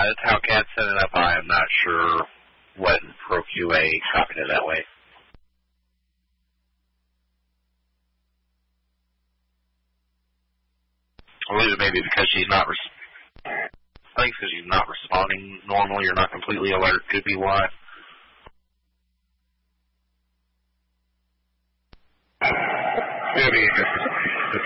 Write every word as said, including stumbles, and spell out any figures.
that's how Cat set it up. I am not sure what ProQA copied it that way. I believe it may be because she's not. Res- I think it's because she's not responding normally or not completely alert. Could be why. Maybe just